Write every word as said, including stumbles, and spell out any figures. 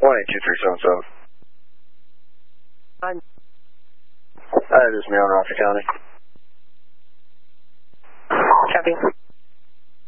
one eight two three seven seven. Hi. Hi, this is Mail in Rockford County. Copy.